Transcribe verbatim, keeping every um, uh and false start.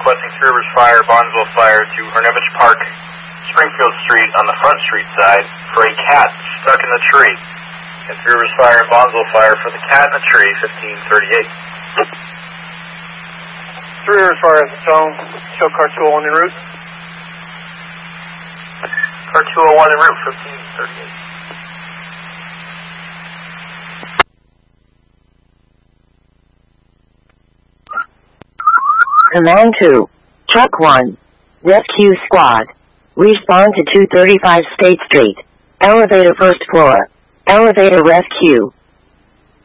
requesting Three Rivers Fire, Bondsville Fire to Hernovich Park, Springfield Street on the Front Street side for a cat stuck in the tree. And Three Rivers Fire and Bondsville Fire for the cat in the tree, fifteen thirty-eight. Three Rivers Fire has a tone. Show car two oh one en route. Car two oh one en route, fifteen thirty-eight. Command two. Truck one. Rescue Squad. Respond to two thirty-five State Street. Elevator first floor. Elevator rescue.